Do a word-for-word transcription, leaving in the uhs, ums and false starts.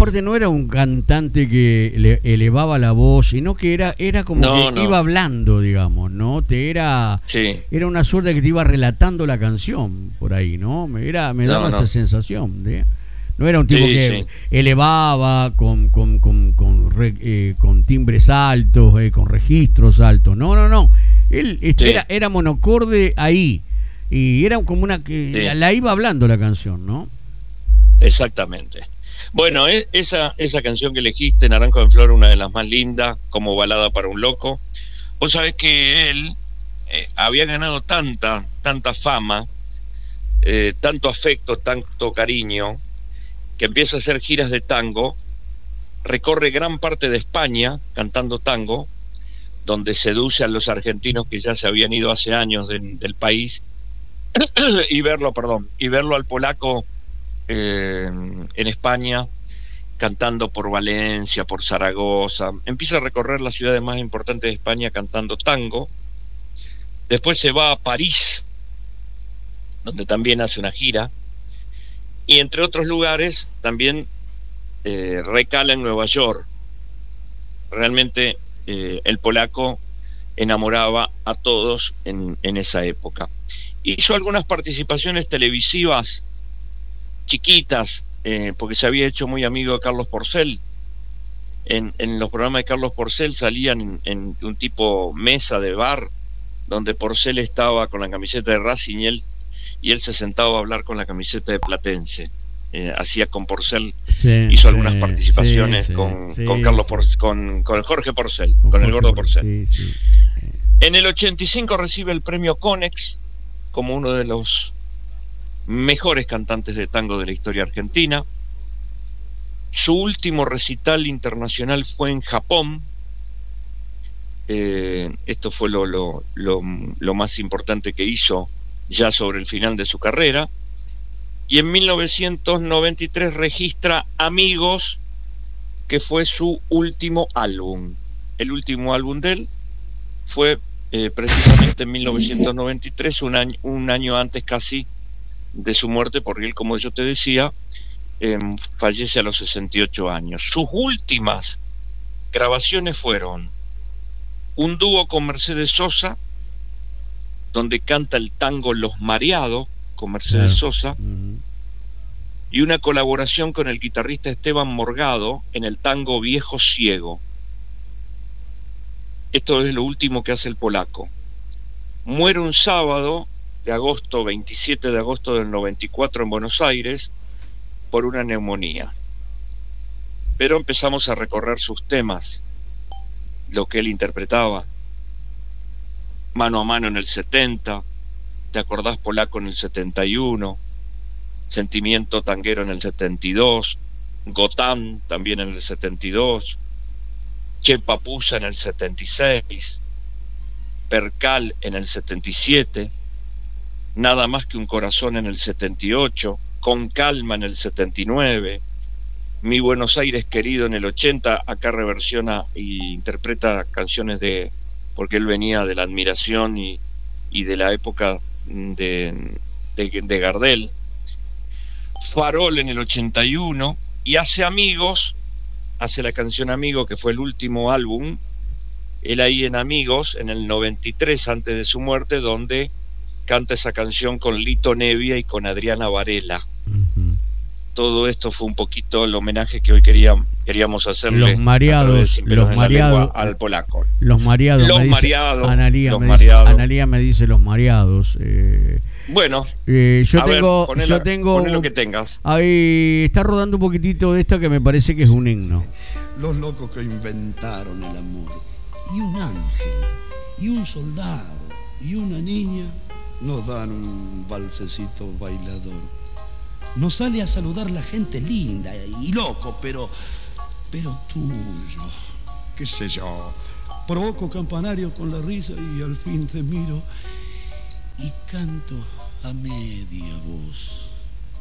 aparte no era un cantante que le elevaba la voz, sino que era era como No, que no. iba hablando, digamos, ¿no? Te era Sí. era una suerte que te iba relatando la canción por ahí, ¿no? Me era me daba No, esa no. sensación de no era un tipo Sí, que sí. elevaba con con con con, re- eh, con timbres altos, eh, con registros altos. No, no, no. Él este, Sí. era era monocorde ahí y era como una que Sí. la, la iba hablando la canción, ¿no? Exactamente. Bueno, e- esa, esa canción que elegiste, Naranjo en Flor, una de las más lindas, como balada para un loco. Vos sabés que él eh, había ganado tanta, tanta fama, eh, tanto afecto, tanto cariño, que empieza a hacer giras de tango, recorre gran parte de España cantando tango, donde seduce a los argentinos que ya se habían ido hace años del, del país, y verlo, perdón, y verlo al polaco eh, en España cantando por Valencia, por Zaragoza. Empieza a recorrer las ciudades más importantes de España cantando tango. Después se va a París, donde también hace una gira. Y entre otros lugares también eh, recala en Nueva York. Realmente eh, el polaco enamoraba a todos en, en esa época. Hizo algunas participaciones televisivas chiquitas, eh, porque se había hecho muy amigo de Carlos Porcel. En, en los programas de Carlos Porcel salían en, en un tipo mesa de bar, donde Porcel estaba con la camiseta de Racing y él, y él se sentaba a hablar con la camiseta de Platense. Eh, hacía con Porcel, Sí, hizo sí, algunas participaciones sí, con, sí, con Carlos sí. Porcel, con, con Jorge Porcel, con, Con el Jorge gordo Por- Porcel. Sí, sí. En el ochenta y cinco recibe el premio Conex como uno de los mejores cantantes de tango de la historia argentina. Su último recital internacional fue en Japón. Eh, esto fue lo, lo, lo, lo más importante que hizo ya sobre el final de su carrera. Y en mil novecientos noventa y tres registra Amigos, que fue su último álbum. El último álbum de él fue eh, precisamente en mil novecientos noventa y tres, un año, un año antes casi de su muerte, porque él, como yo te decía, eh, fallece a los sesenta y ocho años. Sus últimas grabaciones fueron un dúo con Mercedes Sosa, donde canta el tango Los Mareados con Mercedes Claro. Sosa, Ujú. y una colaboración con el guitarrista Esteban Morgado en el tango Viejo Ciego. Esto es lo último que hace el polaco. Muere un sábado de agosto, veintisiete de agosto del noventa y cuatro en Buenos Aires, por una neumonía. Pero empezamos a recorrer sus temas, lo que él interpretaba. Mano a Mano en el setenta, ¿te acordás, Polaco, en el setenta y uno? Sentimiento Tanguero en el setenta y dos, Gotán también en el setenta y dos, Che Papusa en el setenta y seis, Percal en el setenta y siete, Nada más que un corazón en el setenta y ocho, Con calma en el setenta y nueve, Mi Buenos Aires querido en el ochenta. Acá reversiona e interpreta canciones de, porque él venía de la admiración y, y de la época de, de, de Gardel. Farol en el ochenta y uno, y hace Amigos, hace la canción Amigo, que fue el último álbum, él ahí en Amigos, en el noventa y tres, antes de su muerte, donde canta esa canción con Lito Nevia y con Adriana Varela. Ujú. Todo esto fue un poquito el homenaje que hoy quería, queríamos hacerle Los a través de mareados, Sin pelos los en la lengua mareados, al polaco. los mareados, Los me dice, mareados, Analía, los me dice, mareados. Analía me dice los mareados. Eh, Bueno, eh, yo a ver, tengo, poné yo la- tengo, poné lo que tengas. ahí está rodando un poquitito de esta que me parece que es un himno. Los locos que inventaron el amor. Y un ángel, y un soldado, y una niña nos dan un valsecito bailador. Nos sale a saludar la gente linda y loco, pero, pero tuyo, qué sé yo. Provoco campanario con la risa y al fin te miro y canto a media voz.